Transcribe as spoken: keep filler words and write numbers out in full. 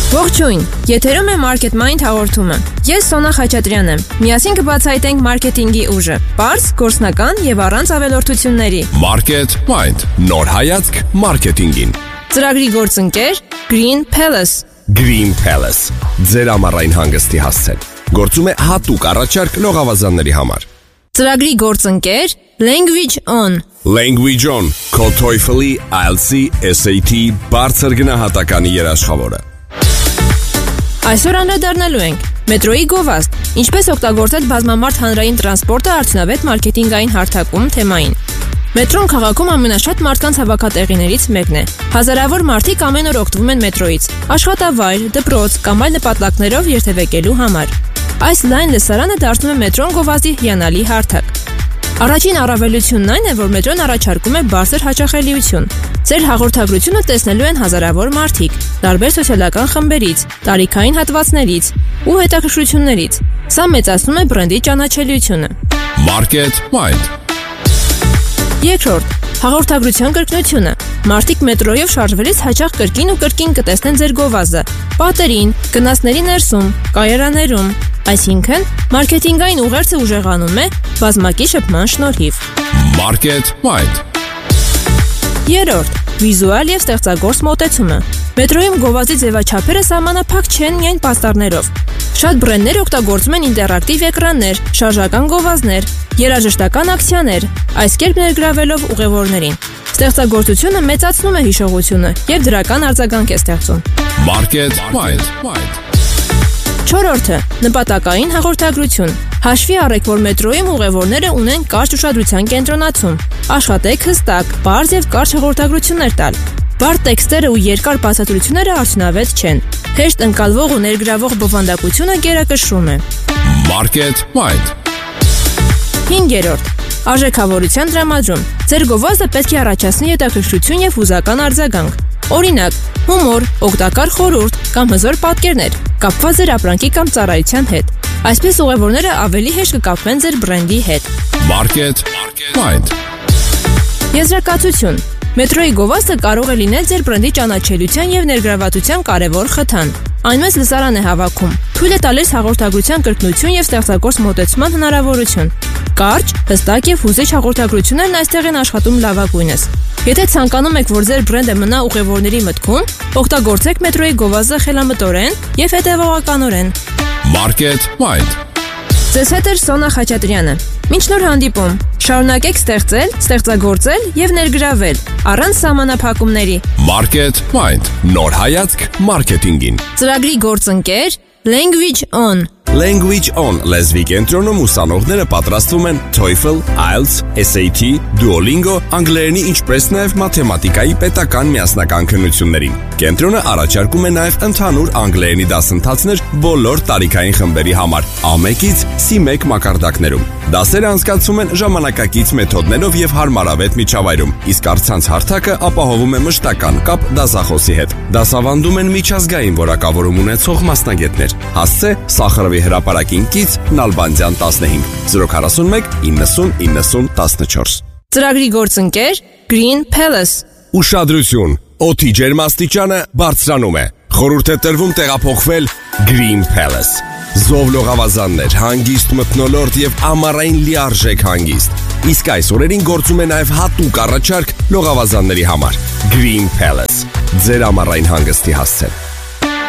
Ողջույն, եթերում է Market Mind հաղորդումը։ Ես Սոնա Խաչատրյանն եմ։ Միասին կբացահայտենք մարքեթինգի ուժը, պարզ, գործնական եւ առանց ավելորդությունների։ Market Mind, նոր հայացք մարքեթինգին։ Ծրագրի գործընկեր Green Palace։ Green Palace, ձեր ամառային հանգստի հասցեն։ Գործում է հատուկ առաջարկ լողավազանների համար։ Ծրագրի գործընկեր Language On։ Language On, քո TOEFL-ի, I E L T S-ի, S A T բարձր գնահատականի երաշխավորը։ Այսօր անդրադառնալու ենք մետրոյի գովազդ, ինչպես օգտագործել բազմամարդ հանրային տրանսպորտը արդյունավետ մարքեթինգային հարթակում թեմային։ Մետրոն քաղաքում ամենաշատ մարդկանց հավաքատեղիներից մեկն է։ Հազարավոր մարդիկ ամեն օր օգտվում են մետրոյից, աշխատավայր, դպրոց կամ այլ նպատակներով երթևեկելու համար։ Այս լայն լսարանը դարձնում է մետրոն գովազդի հիանալի հարթակ։ Առաջին առավելությունն այն է, որ մետրոն առաջարկում է բարձր հաճախելիություն։ Ձեր հաղորդագրությունը տեսնելու են հազարավոր մարդիկ, տարբեր սոցիալական խմբերից, տարիքային հատվածներից ու հետաքրքրություններից։ Սա մեծացնում է բրենդի ճանաչելիությունը։ Market Mind։ Երկրորդ, հաղորդագրության կրկնությունը։ Մարդիկ մետրոյով շարժվելիս հաճախ կրկին ու կրկին կտեսնեն ձեր գովազդը՝ պատերին, գնացների ներսում, կայարաներում։ Այսինքն, մարքեթինգային ուղերձը ուժեղանում է բազմակի շփման շնորհիվ։ Market Mind։ Երրորդ, վիզուալ եւ ստեղծագործ մոտեցումը։ Մետրոյում գովազդի ձևաչափերը սահմանափակ չեն միայն պաստառներով։ Շատ բրենդներ օգտագործում են ինտերակտիվ էկրաններ, շարժական գովազդներ, երաժշտական ակցիաներ, այս կերպ ներգրավելով ուղևորներին։ Ստեղծագործությունը մեծացնում է հիշողությունը եւ դրական արձագանք է ստեղծում։ Market Mind։ Չորրորդը, նպատակային հաղորդագրություն։ Հաշվի առեք, որ մետրոյում ուղևորները ունեն կարճ ուշադրության կենտրոնացում։ Աշխատեք հստակ, պարզ եւ կարճ հաղորդագրություններ տալ։ Բարդ տեքստերը ու երկար բացատրությունները արդյունավետ չեն։ Հեշտ ընկալվող ու ներգրավող բովանդակությունը գերակշռում է։ Market Mind։ Հինգերորդ, արժեքավորության տրամադրում։ Ձեր գովազդը պետք է առաջացնի հետաքրքրություն եւ հուզական արձագանք։ Օրինակ, հումոր, օգտակար խորհուրդ կամ հզոր պատկերներ, կապված ձեր ապրանքի կամ ծառայության հետ։ Այսպես ուղևորները ավելի հեշտ կկապվեն ձեր բրենդի հետ։ Market Mind։ Եզրակացություն։ Մետրոյի գովազդը կարող է լինել ձեր բրենդի ճանաչելիության եւ ներգրավվածության կարևոր խթան։ Այն մեծ լսարան է հավաքում, թույլ է տալիս հաղորդագրության կրկնություն եւ ստեղծագործ մոտեցման հնարավորություն։ Կարճ, հստակ եւ հուզիչ հաղորդագրություններն այստեղ են աշխատում լավագույնս։ Եթե ցանկանում եք, որ ձեր բրենդը մնա ուղևորների մտքում, օգտագործեք մետրոյի գովազդը խելամտորեն եւ հետեւողականորեն։ Market Mind։ Ձեզ հետ է Սոնա Խաչատրյանը։ Մինչ նոր հանդիպում, շարունակեք ստեղծել, ստեղծագործել եւ ներգրավել առանց սահմանափակումների։ Market Mind, նոր հայացք մարքեթինգին։ Ծրագրի գործընկեր Language On։ Language On լեզվի կենտրոնում ուսանողները պատրաստվում են TOEFL, I E L T S, S A T, Duolingo, անգլերենի ինչպես նաև մաթեմատիկայի պետական միասնական քննություններին։ Կենտրոնը առաջարկում է նաև ընդհանուր անգլերենի դասընթացներ բոլոր տարիքային խմբերի համար, A one-ից C one մակարդակներում։ Դասերը անցկացվում են ժամանակակից մեթոդներով եւ հարմարավետ միջավայրում, իսկ առցանց հարթակը ապահովում է մշտական կապ դասախոսի հետ։ Դասավանդում են միջազգային որակավորում ունեցող մասնագետներ։ Հասցե Սախարովի հրապարակին կից Նալբանդյան տասնհինգ zero four one ninety ninety fourteen։ Ծրագրի գործընկեր Green Palace։ Ուշադրություն, օդի ջերմաստիճանը բարձրանում է։ Խորհուրդ է տրվում տեղափոխվել Green Palace։ Զով լողավազաններ, հանգիստ մթնոլորտ եւ ամառային լիարժեք հանգիստ։ Իսկ այս օրերին գործում է նաև հատուկ առաջարկ լողավազանների համար։ Green Palace, ձեր ամառային հանգստի հասցեն։